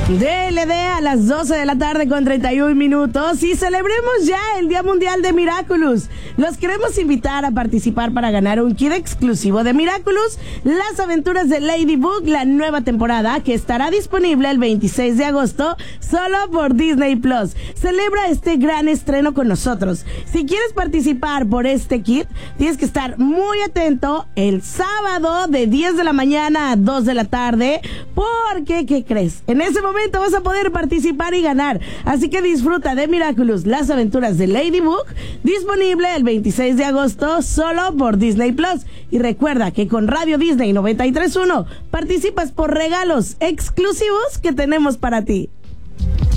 DLD a las 12 de la tarde con 31 minutos y celebremos ya el Día Mundial de Miraculous. Los queremos invitar a participar para ganar un kit exclusivo de Miraculous, Las Aventuras de Ladybug, la nueva temporada que estará disponible el 26 de agosto solo por Disney Plus. Celebra este gran estreno con nosotros. Si quieres participar por este kit, tienes que estar muy atento el sábado de 10 de la mañana a 2 de la tarde, porque, ¿qué crees? En ese momento vas a poder participar y ganar. Así que disfruta de Miraculous, Las Aventuras de Ladybug, disponible el 26 de agosto solo por Disney Plus. Y recuerda que con Radio Disney 93.1 participas por regalos exclusivos que tenemos para ti.